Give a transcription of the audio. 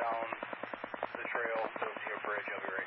down the trail to New Bridge. I'll be right